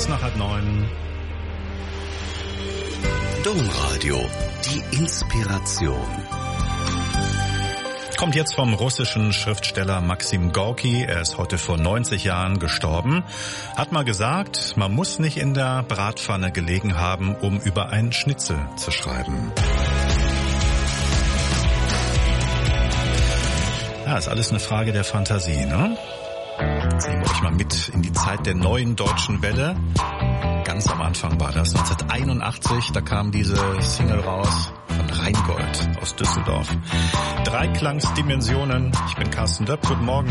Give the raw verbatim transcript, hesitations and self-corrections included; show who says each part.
Speaker 1: Kurz nach halb neun.
Speaker 2: Domradio, die Inspiration.
Speaker 1: Kommt jetzt vom russischen Schriftsteller Maxim Gorki. Er ist heute vor neunzig Jahren gestorben. Hat mal gesagt, man muss nicht in der Bratpfanne gelegen haben, um über ein Schnitzel zu schreiben. Ja, ist alles eine Frage der Fantasie, ne? Jetzt nehmen wir euch mal mit in die Zeit der neuen deutschen Welle. Ganz am Anfang war das, neunzehnhunderteinundachtzig, da kam diese Single raus von Rheingold aus Düsseldorf. Dreiklangsdimensionen. Ich bin Carsten Döpp, guten Morgen.